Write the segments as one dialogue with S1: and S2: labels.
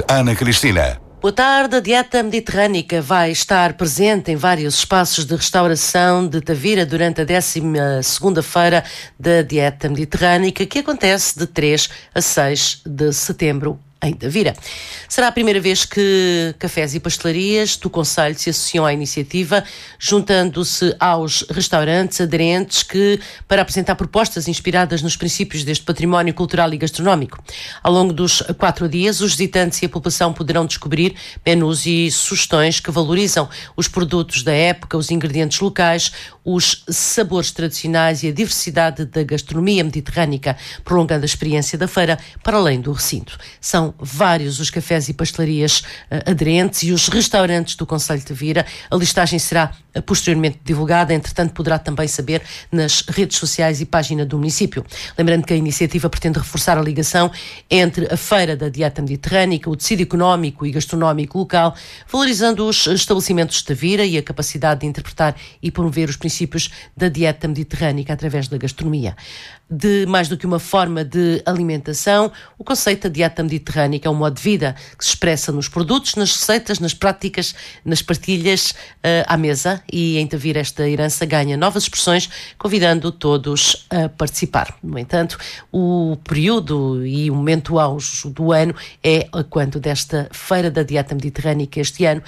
S1: Ana Cristina.
S2: Boa tarde. A dieta mediterrânica vai estar presente em vários espaços de restauração de Tavira durante a 12ª Feira da Dieta Mediterrânica, que acontece de 3 a 6 de setembro em Tavira. Será a primeira vez que cafés e pastelarias do concelho se associam à iniciativa, juntando-se aos restaurantes aderentes para apresentar propostas inspiradas nos princípios deste património cultural e gastronómico. Ao longo dos 4 dias, os visitantes e a população poderão descobrir menus e sugestões que valorizam os produtos da época, os ingredientes locais, os sabores tradicionais e a diversidade da gastronomia mediterrânica, prolongando a experiência da feira para além do recinto. São vários os cafés e pastelarias aderentes e os restaurantes do concelho de Tavira. A listagem será posteriormente divulgada, entretanto poderá também saber nas redes sociais e página do município. Lembrando que a iniciativa pretende reforçar a ligação entre a Feira da Dieta Mediterrânica, o tecido económico e gastronómico local, valorizando os estabelecimentos de Tavira e a capacidade de interpretar e promover os princípios da dieta mediterrânica através da gastronomia. De mais do que uma forma de alimentação, o conceito da dieta mediterrânica é um modo de vida que se expressa nos produtos, nas receitas, nas práticas, nas partilhas à mesa, e em Tavira esta herança ganha novas expressões, convidando todos a participar. No entanto, o período e o momento auge do ano é quando desta Feira da Dieta Mediterrânica este ano,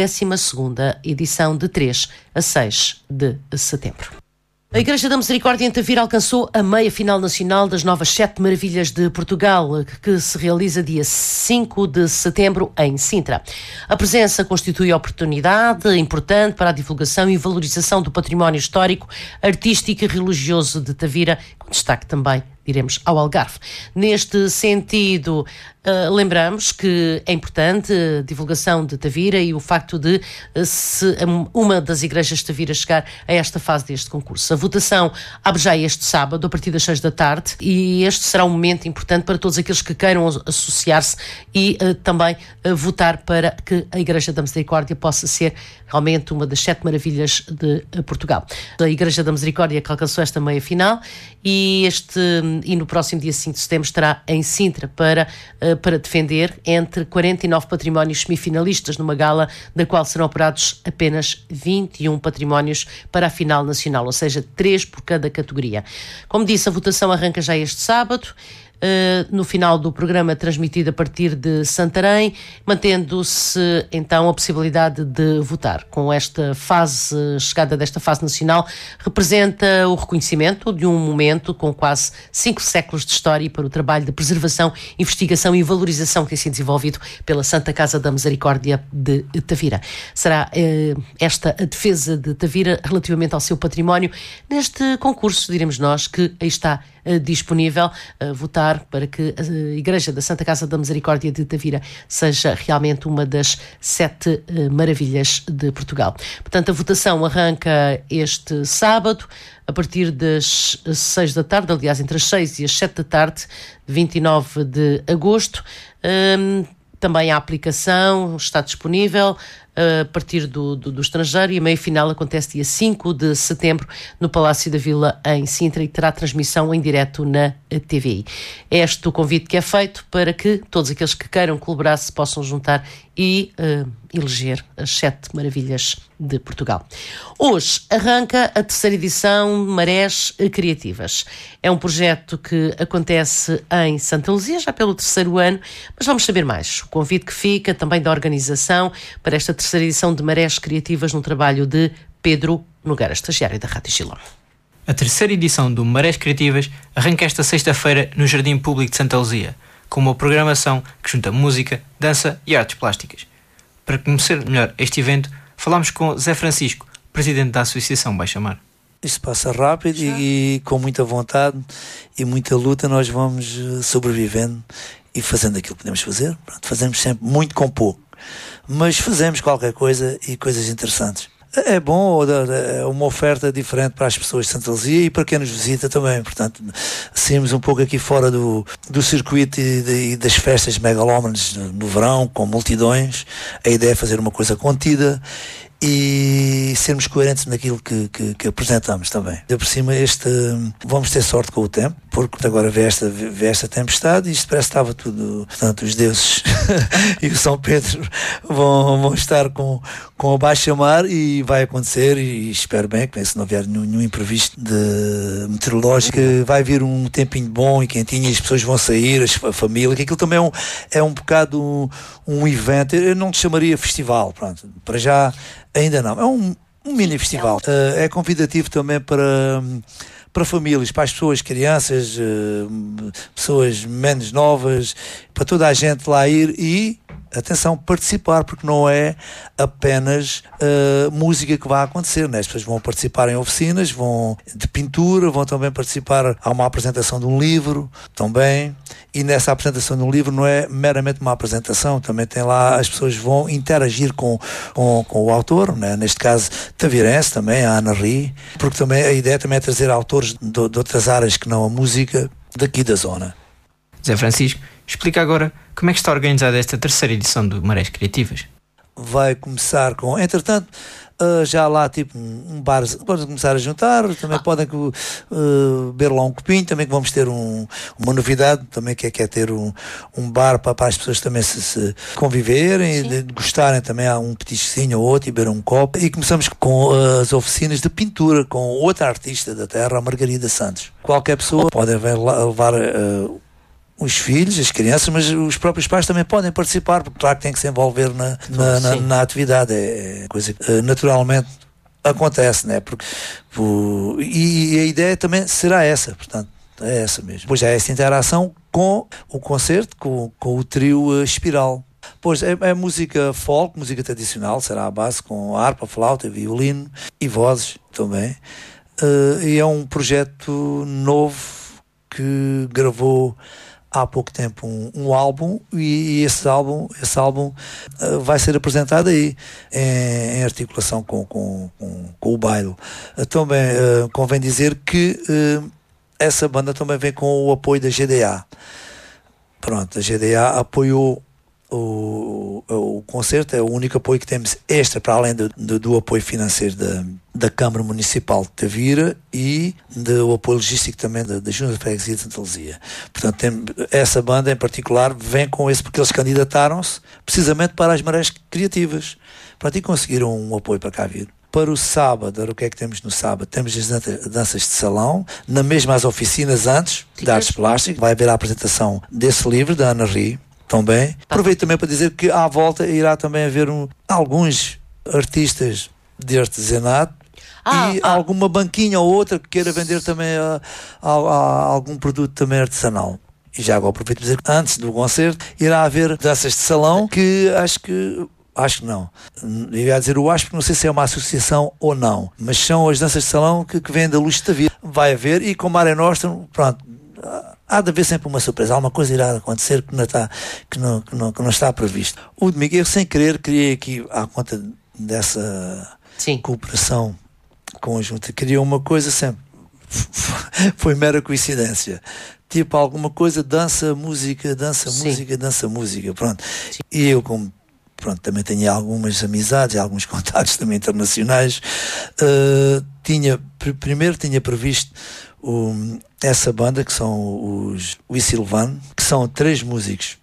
S2: 12ª edição, de 3 a 6 de setembro. A Igreja da Misericórdia em Tavira alcançou a meia-final nacional das novas 7 Maravilhas de Portugal, que se realiza dia 5 de setembro em Sintra. A presença constitui oportunidade importante para a divulgação e valorização do património histórico, artístico e religioso de Tavira, com destaque também, diremos, ao Algarve. Neste sentido, lembramos que é importante a divulgação de Tavira e o facto de uma das igrejas de Tavira chegar a esta fase deste concurso. A votação abre já este sábado, a partir das 6 da tarde, e este será um momento importante para todos aqueles que queiram associar-se e também votar para que a Igreja da Misericórdia possa ser realmente uma das 7 maravilhas de Portugal. A Igreja da Misericórdia que alcançou esta meia-final e no próximo dia 5 de setembro estará em Sintra para defender entre 49 patrimónios semifinalistas numa gala da qual serão operados apenas 21 patrimónios para a final nacional, ou seja, 3 por cada categoria. Como disse, a votação arranca já este sábado, no final do programa transmitido a partir de Santarém, mantendo-se então a possibilidade de votar. Com esta chegada desta fase nacional, representa o reconhecimento de um momento com quase 5 séculos de história para o trabalho de preservação, investigação e valorização que tem sido desenvolvido pela Santa Casa da Misericórdia de Tavira. Será esta a defesa de Tavira relativamente ao seu património neste concurso, diremos nós, que aí está disponível a votar para que a Igreja da Santa Casa da Misericórdia de Tavira seja realmente uma das 7 maravilhas de Portugal. Portanto, a votação arranca este sábado, a partir das 6 da tarde, aliás, entre as 6 e as 7 da tarde, 29 de agosto. Também a aplicação está disponível a partir do estrangeiro, e a meia-final acontece dia 5 de setembro no Palácio da Vila em Sintra e terá transmissão em direto na TVI. É este o convite que é feito para que todos aqueles que queiram colaborar se possam juntar e eleger as 7 maravilhas de Portugal. Hoje arranca a 3ª edição de Marés Criativas. É um projeto que acontece em Santa Luzia já pelo 3º ano, mas vamos saber mais. O convite que fica também da organização para esta 3ª edição de Marés Criativas, no trabalho de Pedro Nogueira, estagiário da Rádio Gilão.
S3: A 3ª edição do Marés Criativas arranca esta sexta-feira no Jardim Público de Santa Luzia, com uma programação que junta música, dança e artes plásticas. Para conhecer melhor este evento, falámos com Zé Francisco, presidente da Associação Baixa Mar.
S4: Isto passa rápido e com muita vontade e muita luta nós vamos sobrevivendo e fazendo aquilo que podemos fazer. Pronto, fazemos sempre muito com pouco, mas fazemos qualquer coisa e coisas interessantes. É bom, é uma oferta diferente para as pessoas de Santa Luzia e para quem nos visita também. Portanto, saímos um pouco aqui fora do circuito e das festas megalómanas no verão, com multidões. A ideia é fazer uma coisa contida e sermos coerentes naquilo que apresentamos também. De por cima, vamos ter sorte com o tempo, porque agora vê esta tempestade e isto parece que estava tudo, portanto os deuses e o São Pedro vão estar com a baixa-mar e vai acontecer, e espero bem que se não houver nenhum imprevisto meteorológico, vai vir um tempinho bom e quentinho e as pessoas vão sair, a família, que aquilo também é um bocado um evento. Eu não te chamaria festival, pronto, para já ainda não, é um mini festival. É convidativo também para famílias, para as pessoas, crianças, pessoas menos novas, para toda a gente lá ir e, atenção, participar, porque não é apenas música que vai acontecer, né? As pessoas vão participar em oficinas, vão de pintura, vão também participar, há uma apresentação de um livro também, e nessa apresentação de um livro não é meramente uma apresentação, também tem lá, as pessoas vão interagir com o autor, né? Neste caso tavirense também, a Ana Ri, porque também a ideia também é trazer autores de outras áreas que não a música daqui da zona.
S3: Zé Francisco, explica agora como é que está organizada esta terceira edição do Marés Criativas.
S4: Vai começar com, entretanto, já lá tipo um bar, podem começar a juntar, também podem beber lá um copinho, também que vamos ter uma novidade, também que é ter um bar para as pessoas também se conviverem, de gostarem também, há um petisquinho ou outro e beber um copo. E começamos com as oficinas de pintura com outra artista da terra, a Margarida Santos. Qualquer pessoa pode levar os filhos, as crianças, mas os próprios pais também podem participar, porque claro que tem que se envolver na atividade, é coisa que naturalmente acontece, né? E a ideia também será essa, portanto, é essa mesmo. Pois é essa interação com o concerto, com o trio Espiral. Pois é música folk, música tradicional, será a base com harpa, flauta, violino e vozes também. E é um projeto novo que gravou há pouco tempo um álbum, e esse álbum vai ser apresentado aí em articulação com o baile. Também convém dizer que essa banda também vem com o apoio da GDA. Pronto, a GDA apoiou o concerto, é o único apoio que temos extra, para além do apoio financeiro da Câmara Municipal de Tavira e do apoio logístico também da Junta de Freguesia de Santa Luzia. Portanto, essa banda em particular vem com esse, porque eles candidataram-se precisamente para as Marés Criativas. Pronto, e conseguiram um apoio para cá vir. Para o sábado, o que é que temos no sábado? Temos as danças de salão, na mesma as oficinas antes, de artes plásticas. Vai haver a apresentação desse livro, da Ana Ri, também. Aproveito também para dizer que à volta irá também haver alguns artistas de artesanato e alguma banquinha ou outra que queira vender também algum produto também artesanal. E já agora aproveito para dizer que antes do concerto irá haver danças de salão, que acho que não. Eu ia dizer porque não sei se é uma associação ou não, mas são as danças de salão que vêm da Luz de Tavira. Vai haver, e com Mare Nostrum, pronto, há de haver sempre uma surpresa, alguma coisa irá acontecer que não está previsto. O domingo, eu sem querer criei aqui, à conta dessa cooperação conjunta, criei uma coisa sempre, foi mera coincidência, tipo alguma coisa, dança, música, pronto. E eu, como também tenho algumas amizades, alguns contactos também internacionais, primeiro tinha previsto essa banda, que são os Wissilvan, que são 3 músicos,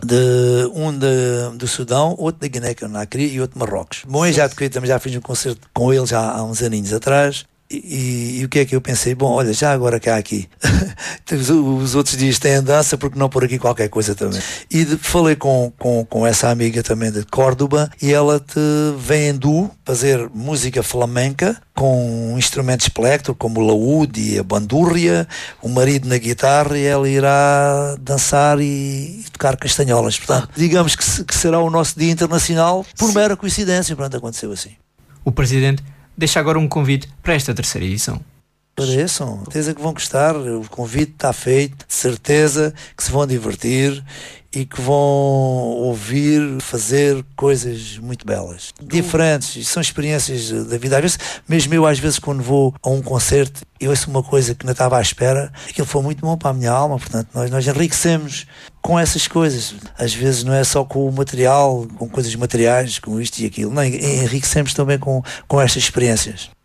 S4: do Sudão, outro da Guiné-Conakry e outro de Marrocos. Bom, eu também já fiz um concerto com eles há uns aninhos atrás. E o que é que eu pensei? Bom, olha, já agora cá aqui os outros dias têm dança, porque não por aqui qualquer coisa também. E falei com essa amiga também de Córdoba, e ela vem em duo fazer música flamenca com instrumentos espectro como o laúde e a bandúrria, o marido na guitarra, e ela irá dançar e tocar castanholas. Portanto, digamos que será o nosso dia internacional, por mera coincidência. Pronto, aconteceu assim.
S3: O Presidente deixa agora um convite para esta terceira edição.
S4: Pareçam, certeza que vão gostar, o convite está feito, de certeza que se vão divertir e que vão ouvir, fazer coisas muito belas, diferentes, são experiências da vida. Às vezes, mesmo eu, às vezes, quando vou a um concerto, eu ouço uma coisa que não estava à espera, aquilo foi muito bom para a minha alma. Portanto, nós enriquecemos com essas coisas. Às vezes não é só com o material, com coisas materiais, com isto e aquilo, não, enriquecemos também com estas experiências.
S3: A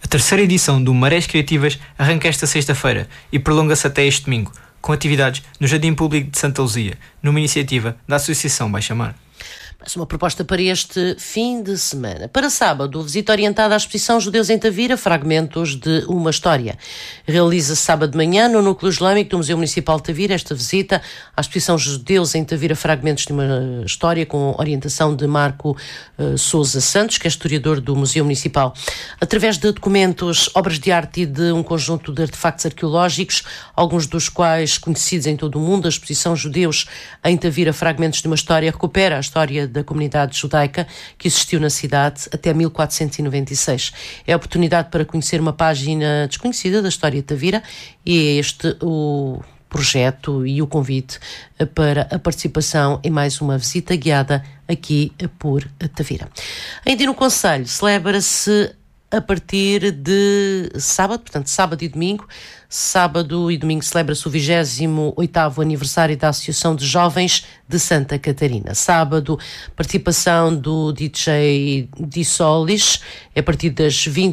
S3: terceira edição do Marés Criativas arranca esta sexta-feira e prolonga-se até este domingo, com atividades no Jardim Público de Santa Luzia, numa iniciativa da Associação Baixa Mar.
S2: Mais uma proposta para este fim de semana. Para sábado, visita orientada à exposição Judeus em Tavira, fragmentos de uma história. Realiza-se sábado de manhã no Núcleo Islâmico do Museu Municipal de Tavira esta visita à exposição Judeus em Tavira, fragmentos de uma história, com orientação de Marco Sousa Santos, que é historiador do Museu Municipal. Através de documentos, obras de arte e de um conjunto de artefactos arqueológicos, alguns dos quais conhecidos em todo o mundo, a exposição Judeus em Tavira, fragmentos de uma história, recupera a história da comunidade judaica que existiu na cidade até 1496. É a oportunidade para conhecer uma página desconhecida da história de Tavira e é este o projeto e o convite para a participação em mais uma visita guiada aqui por Tavira. Ainda no Conselho, celebra-se a partir de sábado, portanto sábado e domingo. Sábado e domingo celebra-se o 28º aniversário da Associação de Jovens de Santa Catarina. Sábado, participação do DJ Dissolis, a partir das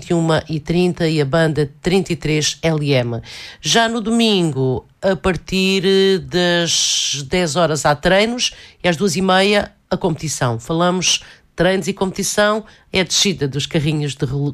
S2: 21h30 e a banda 33LM. Já no domingo, a partir das 10 horas há treinos e às 2h30 a competição. Falamos treinos e competição, é a descida dos carrinhos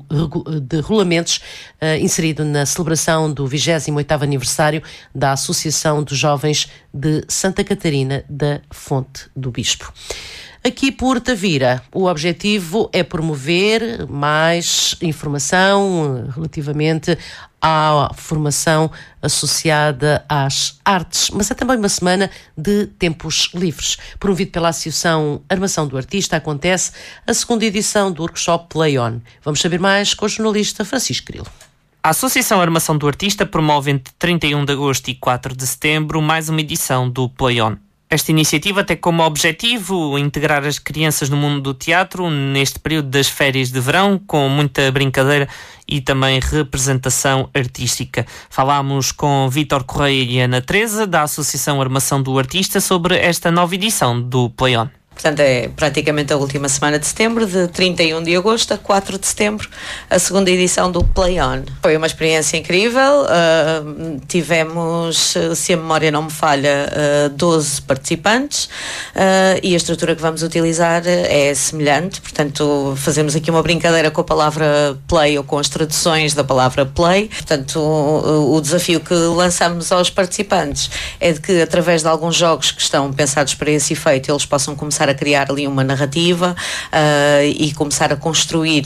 S2: de rolamentos, inserido na celebração do 28º aniversário da Associação dos Jovens de Santa Catarina da Fonte do Bispo. Aqui por Tavira, o objetivo é promover mais informação relativamente à formação associada às artes, mas é também uma semana de tempos livres. Promovido pela Associação Armação do Artista, acontece a segunda edição do workshop Play On. Vamos saber mais com o jornalista Francisco Grilo.
S1: A Associação Armação do Artista promove entre 31 de agosto e 4 de setembro mais uma edição do Play On. Esta iniciativa tem como objetivo integrar as crianças no mundo do teatro neste período das férias de verão, com muita brincadeira e também representação artística. Falámos com Vítor Correia e Ana Teresa, da Associação Armação do Artista, sobre esta nova edição do Play On.
S5: Portanto, é praticamente a última semana de setembro, de 31 de agosto a 4 de setembro, a segunda edição do Play On. Foi uma experiência incrível, tivemos, se a memória não me falha, 12 participantes, e a estrutura que vamos utilizar é semelhante, portanto fazemos aqui uma brincadeira com a palavra play ou com as traduções da palavra play. Portanto, o desafio que lançamos aos participantes é de que, através de alguns jogos que estão pensados para esse efeito, eles possam começar a criar ali uma narrativa e começar a construir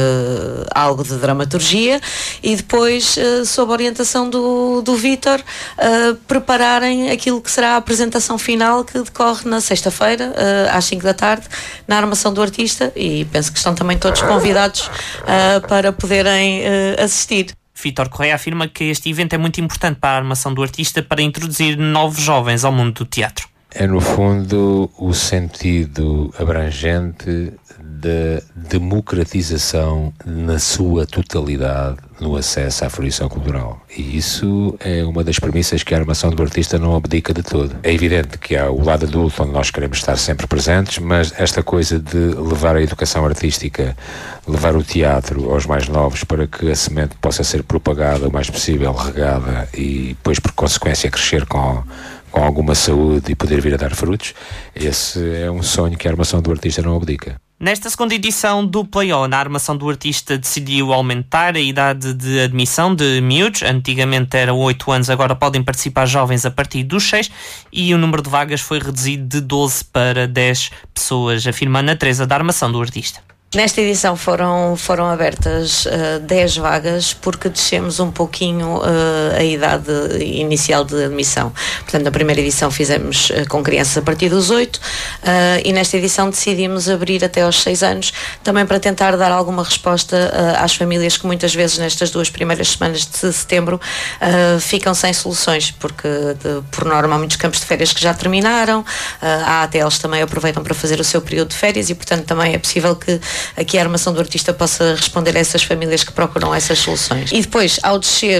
S5: algo de dramaturgia, e depois, sob a orientação do Vítor, prepararem aquilo que será a apresentação final, que decorre na sexta-feira, às 5 da tarde, na Armação do Artista, e penso que estão também todos convidados para poderem assistir.
S1: Vítor Correia afirma que este evento é muito importante para a Armação do Artista para introduzir novos jovens ao mundo do teatro.
S6: É, no fundo, o sentido abrangente da democratização na sua totalidade no acesso à fruição cultural. E isso é uma das premissas que a Armação do Artista não abdica de todo. É evidente que há o lado adulto, onde nós queremos estar sempre presentes, mas esta coisa de levar a educação artística, levar o teatro aos mais novos para que a semente possa ser propagada o mais possível, regada e depois, por consequência, crescer com alguma saúde e poder vir a dar frutos, esse é um sonho que a Armação do Artista não abdica.
S1: Nesta segunda edição do Play On, a Armação do Artista decidiu aumentar a idade de admissão de miúdos. Antigamente eram 8 anos, agora podem participar jovens a partir dos 6, e o número de vagas foi reduzido de 12 para 10 pessoas, afirma Ana Teresa, da Armação do Artista.
S5: Nesta edição foram abertas 10 vagas, porque descemos um pouquinho a idade inicial de admissão. Portanto, na primeira edição fizemos com crianças a partir dos 8, e nesta edição decidimos abrir até aos 6 anos, também para tentar dar alguma resposta às famílias que muitas vezes nestas 2 primeiras semanas de setembro ficam sem soluções, porque por norma há muitos campos de férias que já terminaram, há ATLs também aproveitam para fazer o seu período de férias, e portanto também é possível que aqui a armação do artista possa responder a essas famílias que procuram essas soluções. E depois, ao descer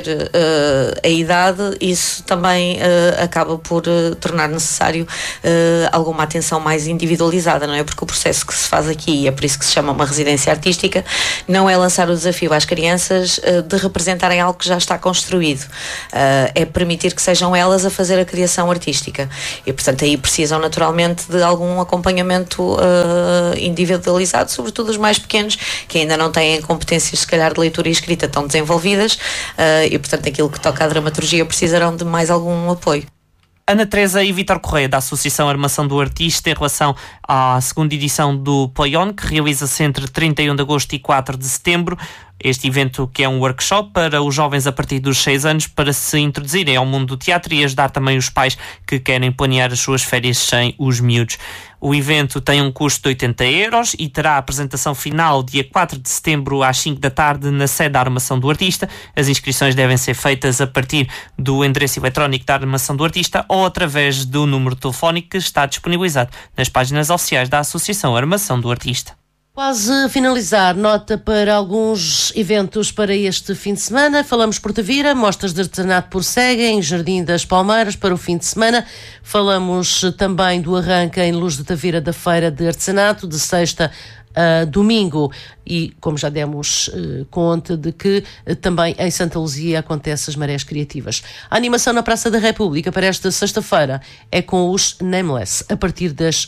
S5: a idade, isso também acaba por tornar necessário alguma atenção mais individualizada, não é? Porque o processo que se faz aqui, e é por isso que se chama uma residência artística, não é lançar o desafio às crianças de representarem algo que já está construído, é permitir que sejam elas a fazer a criação artística, e portanto aí precisam naturalmente de algum acompanhamento individualizado, sobretudo os mais pequenos, que ainda não têm competências se calhar de leitura e escrita tão desenvolvidas, e portanto aquilo que toca à dramaturgia precisarão de mais algum apoio.
S1: Ana Teresa e Vítor Correia, da Associação Armação do Artista, em relação à segunda edição do Play-On, que realiza-se entre 31 de agosto e 4 de setembro. Este evento, que é um workshop para os jovens a partir dos 6 anos para se introduzirem ao mundo do teatro e ajudar também os pais que querem planear as suas férias sem os miúdos. O evento tem um custo de 80 euros e terá a apresentação final dia 4 de setembro às 5 da tarde na sede da Armação do Artista. As inscrições devem ser feitas a partir do endereço eletrónico da Armação do Artista ou através do número telefónico que está disponibilizado nas páginas oficiais da Associação Armação do Artista.
S2: Quase a finalizar, nota para alguns eventos para este fim de semana. Falamos por Tavira, mostras de artesanato prosseguem em Jardim das Palmeiras para o fim de semana. Falamos também do arranque em Luz de Tavira da Feira de Artesanato, de sexta a domingo. E, como já demos conta de que também em Santa Luzia acontece as Marés Criativas. A animação na Praça da República para esta sexta-feira é com os Nameless, a partir das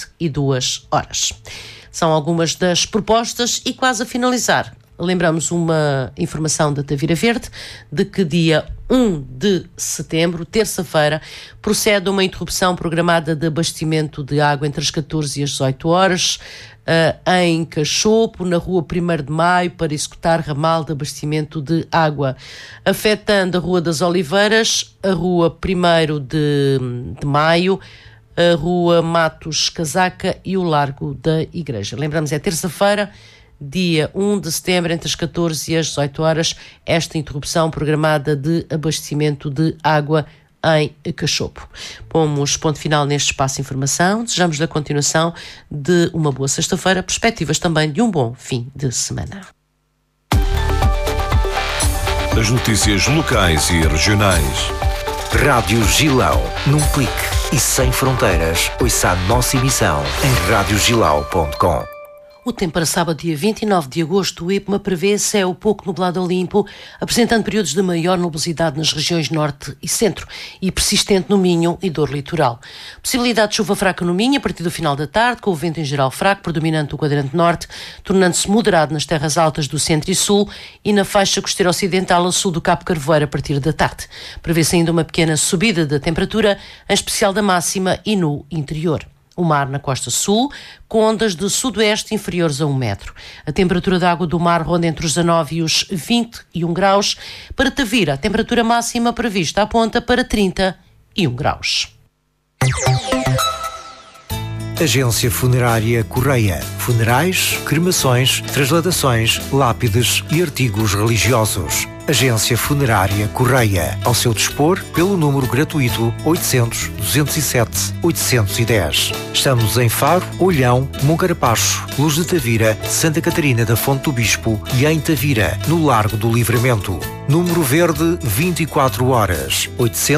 S2: 22 horas. São algumas das propostas e quase a finalizar. Lembramos uma informação da Tavira Verde de que dia 1 de setembro, terça-feira, procede uma interrupção programada de abastecimento de água entre as 14 e as 18 horas em Cachopo, na rua 1º de Maio, para executar ramal de abastecimento de água, afetando a Rua das Oliveiras, a rua 1º de Maio, a Rua Matos Casaca e o Largo da Igreja. Lembramos, é terça-feira, dia 1 de setembro, entre as 14 e as 18 horas, esta interrupção programada de abastecimento de água em Cachopo. Pomos ponto final neste espaço de informação. Desejamos a continuação de uma boa sexta-feira, perspectivas também de um bom fim de semana.
S7: As notícias locais e regionais.
S8: Rádio Gilão, num clique e sem fronteiras. Ouça a nossa emissão em radiogilau.com.
S2: O tempo para sábado, dia 29 de agosto, o IPMA prevê céu pouco nublado a limpo, apresentando períodos de maior nubosidade nas regiões norte e centro e persistente no Minho e dor litoral. Possibilidade de chuva fraca no Minho a partir do final da tarde, com o vento em geral fraco, predominante do quadrante norte, tornando-se moderado nas terras altas do centro e sul e na faixa costeira ocidental a sul do Cabo Carvoeiro a partir da tarde. Prevê-se ainda uma pequena subida da temperatura, em especial da máxima e no interior. O mar na costa sul, com ondas de sudoeste inferiores a 1 metro. A temperatura da água do mar ronda entre os 19 e os 21 graus. Para Tavira, a temperatura máxima prevista aponta para 31 graus.
S8: Agência Funerária Correia. Funerais, cremações, transladações, lápides e artigos religiosos. Agência Funerária Correia. Ao seu dispor, pelo número gratuito 800-207-810. Estamos em Faro, Olhão, Moncarapaz, Luz de Tavira, Santa Catarina da Fonte do Bispo e em Tavira, no Largo do Livramento. Número verde 24 horas.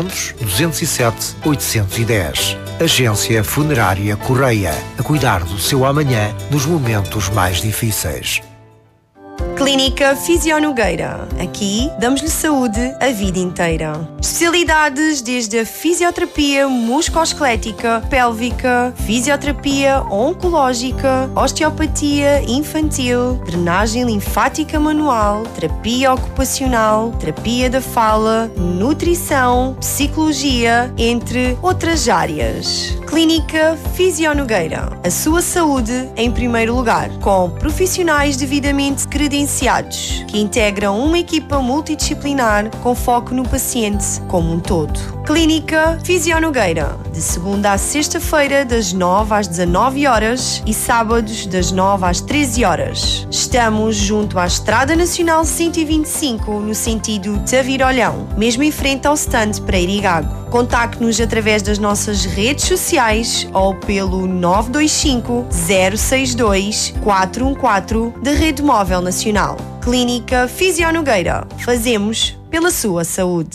S8: 800-207-810. Agência Funerária Correia. A cuidar do seu amanhã nos momentos mais difíceis.
S9: Clínica Fisio Nogueira. Aqui damos-lhe saúde a vida inteira. Especialidades desde a fisioterapia musculoesquelética, pélvica, fisioterapia oncológica, osteopatia infantil, drenagem linfática manual, terapia ocupacional, terapia da fala, nutrição, psicologia, entre outras áreas. Clínica Fisio Nogueira. A sua saúde em primeiro lugar, com profissionais devidamente credenciados que integram uma equipa multidisciplinar com foco no paciente como um todo. Clínica Fisio Nogueira, de segunda à sexta-feira das 9 às 19 horas e sábados das 9 às 13 horas. Estamos junto à Estrada Nacional 125 no sentido Tavira-Olhão, mesmo em frente ao stand para Irigago. Contacte-nos através das nossas redes sociais ou pelo 925 062 414 da Rede Móvel Nacional. Clínica Fisio Nogueira. Fazemos pela sua saúde.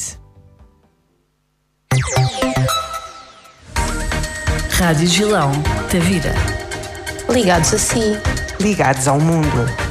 S10: Rádio Gilão, Tavira.
S11: Ligados a si.
S12: Ligados ao mundo.